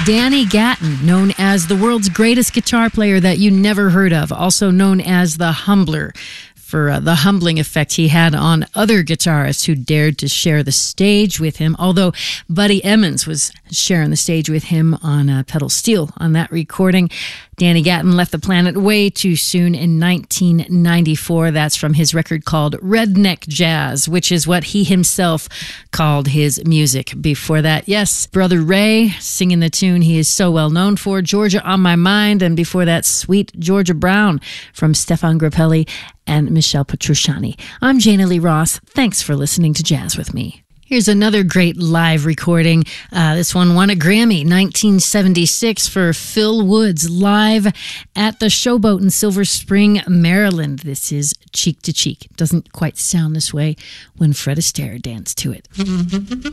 Danny Gatton, known as the world's greatest guitar player that you never heard of, also known as the Humbler, for the humbling effect he had on other guitarists who dared to share the stage with him, although Buddy Emmons was sharing the stage with him on pedal steel on that recording. Danny Gatton left the planet way too soon in 1994. That's from his record called Redneck Jazz, which is what he himself called his music. Before that, yes, Brother Ray singing the tune he is so well known for, Georgia on My Mind, and before that, Sweet Georgia Brown from Stefan Grappelli and Michelle Petrucciani. I'm Jana Lee Ross. Thanks for listening to Jazz with me. Here's another great live recording. This one won a Grammy, 1976, for Phil Woods, live at the Showboat in Silver Spring, Maryland. This is Cheek to Cheek. Doesn't quite sound this way when Fred Astaire danced to it.